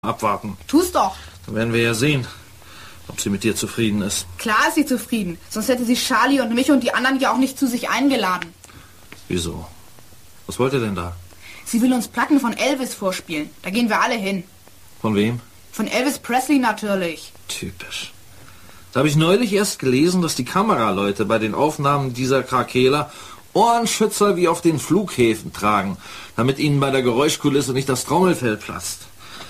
Abwarten. Tu's doch. Dann werden wir ja sehen, ob sie mit dir zufrieden ist. Klar ist sie zufrieden. Sonst hätte sie Charlie und mich und die anderen ja auch nicht zu sich eingeladen. Wieso? Was wollt ihr denn da? Sie will uns Platten von Elvis vorspielen. Da gehen wir alle hin. Von wem? Von Elvis Presley natürlich. Typisch. Da habe ich neulich erst gelesen, dass die Kameraleute bei den Aufnahmen dieser Krakeler Ohrenschützer wie auf den Flughäfen tragen, damit ihnen bei der Geräuschkulisse nicht das Trommelfell platzt.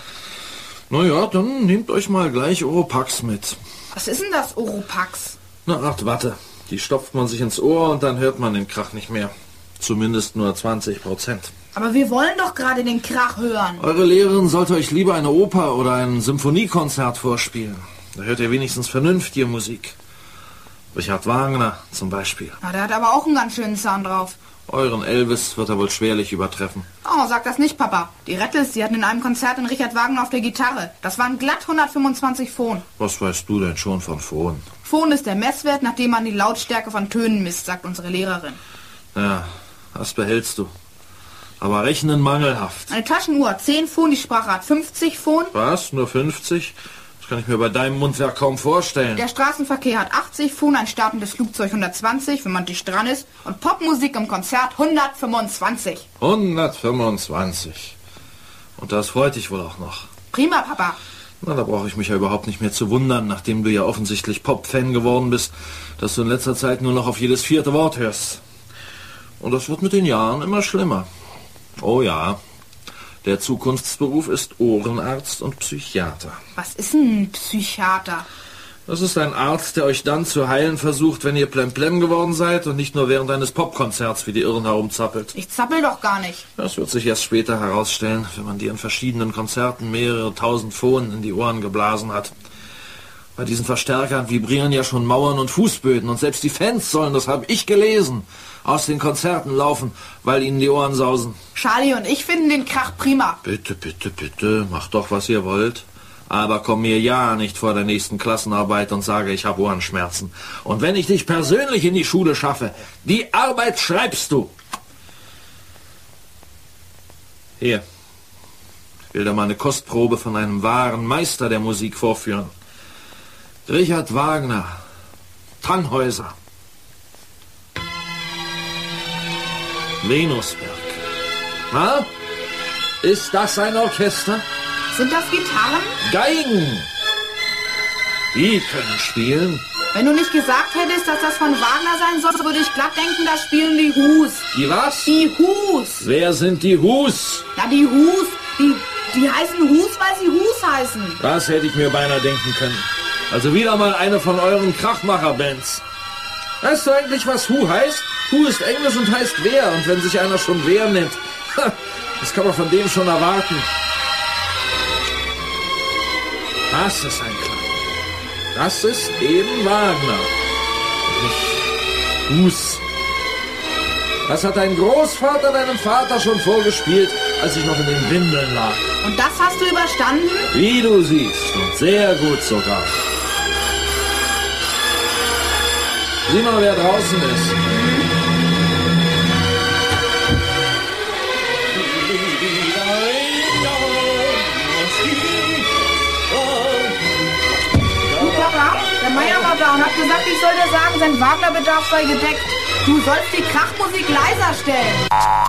Na ja, dann nehmt euch mal gleich Oropax mit. Was ist denn das Oropax? Eine Art Watte. Die stopft man sich ins Ohr und dann hört man den Krach nicht mehr. Zumindest nur 20%. Aber wir wollen doch gerade den Krach hören. Eure Lehrerin sollte euch lieber eine Oper oder ein Symphoniekonzert vorspielen. Da hört ihr wenigstens vernünftige Musik. Richard Wagner zum Beispiel. Na, der hat aber auch einen ganz schönen Sound drauf. Euren Elvis wird er wohl schwerlich übertreffen. Oh, sag das nicht, Papa. Die Rettles, die hatten in einem Konzert den Richard Wagner auf der Gitarre. Das waren glatt 125 Phon. Was weißt du denn schon von Phon? Phon ist der Messwert, nachdem man die Lautstärke von Tönen misst, sagt unsere Lehrerin. Ja, das behältst du. Aber rechnen mangelhaft. Eine Taschenuhr, 10 Phon die Sprache hat, 50 Phon. Was? Nur 50? Das kann ich mir bei deinem Mundwerk kaum vorstellen. Der Straßenverkehr hat 80 Phon, ein startendes Flugzeug 120, wenn man dicht dran ist. Und Popmusik im Konzert 125. 125. Und das freut dich wohl auch noch. Prima, Papa. Na, da brauche ich mich ja überhaupt nicht mehr zu wundern, nachdem du ja offensichtlich Pop-Fan geworden bist, dass du in letzter Zeit nur noch auf jedes 4. Wort hörst. Und das wird mit den Jahren immer schlimmer. Oh ja, der Zukunftsberuf ist Ohrenarzt und Psychiater. Was ist ein Psychiater? Das ist ein Arzt, der euch dann zu heilen versucht, wenn ihr plemplem geworden seid und nicht nur während eines Popkonzerts wie die Irren herumzappelt. Ich zappel doch gar nicht. Das wird sich erst später herausstellen, wenn man dir in verschiedenen Konzerten mehrere tausend Phon in die Ohren geblasen hat. Bei diesen Verstärkern vibrieren ja schon Mauern und Fußböden und selbst die Fans sollen, das habe ich gelesen, aus den Konzerten laufen, weil ihnen die Ohren sausen. Charlie und ich finden den Krach prima. Bitte, bitte, bitte, macht doch, was ihr wollt. Aber komm mir ja nicht vor der nächsten Klassenarbeit und sage, ich habe Ohrenschmerzen. Und wenn ich dich persönlich in die Schule schaffe, die Arbeit schreibst du. Hier, ich will dir mal eine Kostprobe von einem wahren Meister der Musik vorführen. Richard Wagner, Tannhäuser. Venusberg. Na? Ist das ein Orchester? Sind das Gitarren? Geigen! Die können spielen. Wenn du nicht gesagt hättest, dass das von Wagner sein soll, würde ich glatt denken, da spielen die Whos. Die was? Die Whos. Wer sind die Whos? Ja, die Whos. Die heißen Whos, weil sie Whos heißen. Das hätte ich mir beinahe denken können. Also wieder mal eine von euren Krachmacher-Bands. Weißt du eigentlich, was Who heißt? Who ist Englisch und heißt wer. Und wenn sich einer schon wer nennt, das kann man von dem schon erwarten. Das ist ein Klang. Das ist eben Wagner. Nicht Hus. Das hat dein Großvater deinem Vater schon vorgespielt, als ich noch in den Windeln lag. Und das hast du überstanden? Wie du siehst. Und sehr gut sogar. Sieh mal, wer draußen ist. Papa, der Meier war da und hat gesagt, ich soll dir sagen, sein Wagnerbedarf sei gedeckt. Du sollst die Krachmusik leiser stellen.